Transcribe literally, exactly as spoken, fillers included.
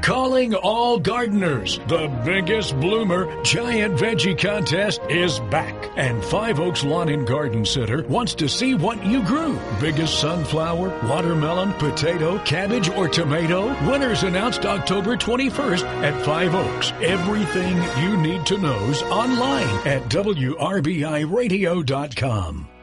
Calling all gardeners. The biggest bloomer giant veggie contest is back. And Five Oaks Lawn and Garden Center wants to see what you grew. Biggest sunflower, watermelon, potato, cabbage, or tomato? Winners announced October twenty-first at Five Oaks. Everything you need to know's online at W R B I radio dot com.